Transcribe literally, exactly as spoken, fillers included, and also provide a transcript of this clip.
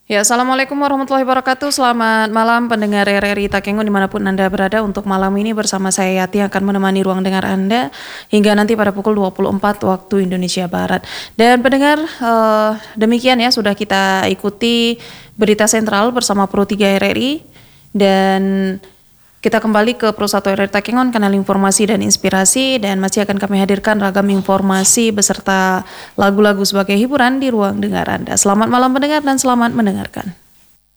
Ya, Assalamualaikum warahmatullahi wabarakatuh. Selamat malam pendengar R R I Takengon dimanapun Anda berada. Untuk malam ini bersama saya Yati akan menemani ruang dengar Anda hingga nanti pada pukul dua puluh empat waktu Indonesia Barat. Dan pendengar, eh, demikian ya sudah kita ikuti berita sentral bersama Pro tiga R R I. Dan kita kembali ke Pro satu R R I Takengon, kanal informasi dan inspirasi, dan masih akan kami hadirkan ragam informasi beserta lagu-lagu sebagai hiburan di ruang dengar Anda. Selamat malam pendengar dan selamat mendengarkan.